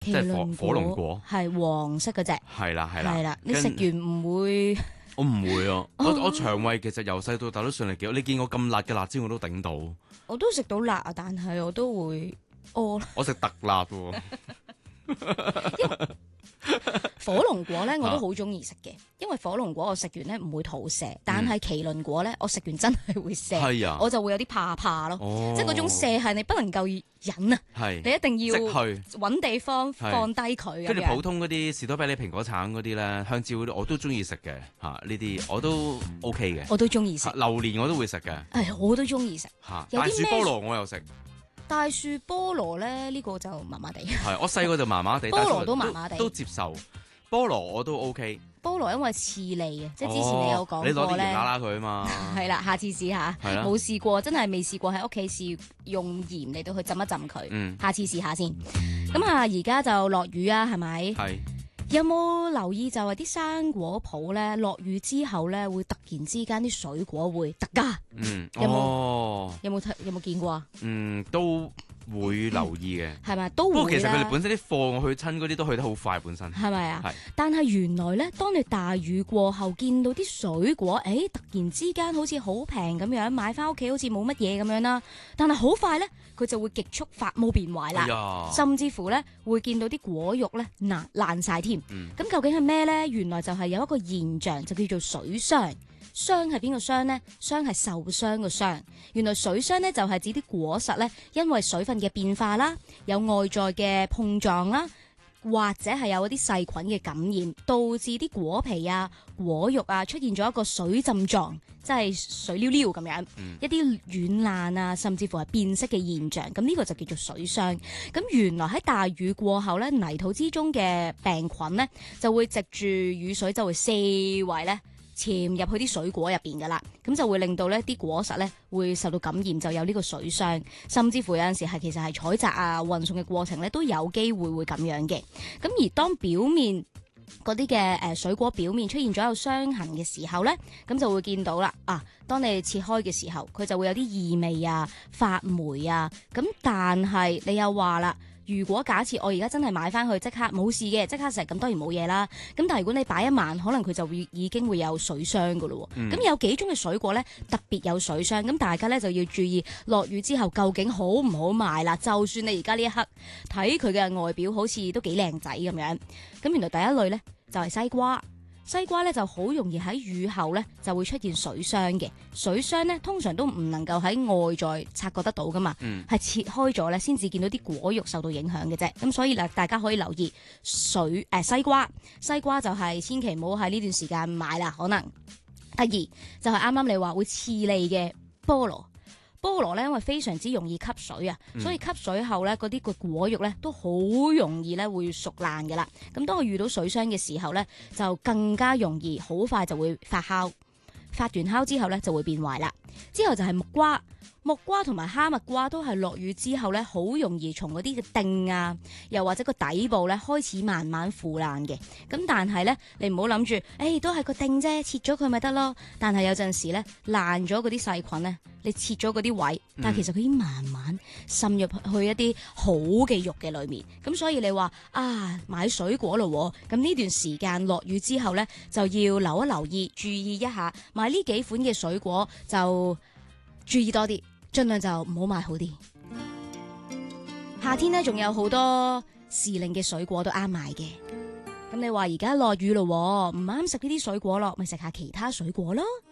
即係火龍果， 係黃色嗰隻。 係啦， 你食完唔會？ 我唔會啊，我腸胃其實由細到大都算係幾好。你見我咁辣嘅辣椒我都頂到。 我都食到辣啊，但係我都會屙。 我食特辣喎。 火龍果咧我都好中意食嘅，因為火龍果我食完咧唔會肚瀉，但係麒麟果咧我食完真係會瀉，我就會有啲怕咯，即係嗰種瀉係你不能夠忍啊，你一定要揾地方放低佢。 跟住普通嗰啲士多啤梨、蘋果橙嗰啲咧，香蕉嗰啲我都中意食嘅嚇，呢啲我都 OK 嘅。 我都中意食榴蓮我都會食嘅， 我都中意食。 大樹菠蘿我又食。 大樹菠蘿咧呢個就麻麻地。 係我細個就麻麻地， 菠蘿都麻麻地， 都接受。菠蘿我都 OK。 菠蘿因為刺脷嘅，即係之前你有講過咧。 你攞啲鹽拉佢啊嘛。 係啦，下次試下。 係啦。 冇試過，真係未試過喺屋企試用鹽嚟到去浸一浸佢。下次試下先。咁而家就落雨啊，係咪？ 係。 有冇留意就係啲生果鋪咧，落雨之後咧會突然之間啲水果會特價？有冇見過啊？ 都會留意嘅， 係咪都會？ 不過其實佢哋本身啲貨我去親嗰啲都去得好快，本身係咪啊？ 係。但係原來咧，當你大雨過後見到啲水果，突然之間好似好平咁樣，買翻屋企好似冇乜嘢咁樣啦。但係好快咧，佢就會極速發毛變壞啦，甚至乎咧會見到啲果肉咧爛晒添。咁究竟係咩咧？原來就係有一個現象，就叫做水傷。傷係邊個傷呢？傷係受傷個傷。原來水傷呢，就係指啲果實呢，因為水分嘅變化啦，有外在嘅碰撞啦，或者係有一啲細菌嘅感染，導致啲果皮啊、果肉啊出現咗一個水浸狀，即係水溜溜咁樣，一啲軟爛啊，甚至乎係變色嘅現象。咁呢個就叫做水傷。咁原來喺大雨過後呢，泥土之中嘅病菌呢，就會藉住雨水就會四圍呢潛入去啲水果入邊噶啦，咁就會令到呢啲果實呢會受到感染，就有呢個水傷，甚至乎有陣時係其實係採摘啊、運送嘅過程呢都有機會會咁樣嘅。咁而當表面嗰啲嘅水果表面出現咗有傷痕嘅時候呢，咁就會見到啦。當你切開嘅時候，佢就會有啲異味啊、發霉啊。咁但係你又話啦，如果假設我而家真係買翻去即刻冇事嘅，即刻食，咁當然冇嘢啦。咁但係如果你擺一晚，可能佢就會已經會有水傷噶咯。咁有幾種嘅水果呢，特別有水傷，咁大家呢就要注意落雨之後究竟好唔好賣啦。就算你而家呢一刻睇佢嘅外表好似都幾靚仔咁樣，咁原來第一類呢就係西瓜。西瓜咧就好容易喺雨後咧就會出現水傷嘅，水傷咧通常都唔能夠喺外在察覺得到噶嘛，係切開咗咧先至見到啲果肉受到影響嘅啫。咁所以咧大家可以留意西瓜就係千祈唔好喺呢段時間買啦。可能第二就係啱啱你話會刺脷嘅菠蘿咧，因為非常之容易吸水啊，所以吸水後咧，嗰啲個果肉咧都好容易咧會熟爛噶啦。咁當我遇到水傷嘅時候咧，就更加容易好快就會發酵，發完酵之後咧就會變壞啦。之後就係木瓜同埋哈密瓜都係落雨之後咧，好容易從嗰啲嘅頂啊，又或者個底部咧開始慢慢腐爛嘅。咁但係咧，你唔好諗住，都係個頂啫，切咗佢咪得咯。但係有陣時咧，爛咗嗰啲細菌咧，你切咗嗰啲位，但係其實佢已經慢慢滲入去一啲好嘅肉嘅裏面。咁所以你話買水果咯，咁呢段時間落雨之後咧，就要留意，注意一下買呢幾款嘅水果就注意多啲。盡量就唔好買好啲。夏天呢，仲有好多時令嘅水果都啱買嘅。咁你話而家落雨咯，唔啱食呢啲水果咯，咪食下其他水果咯。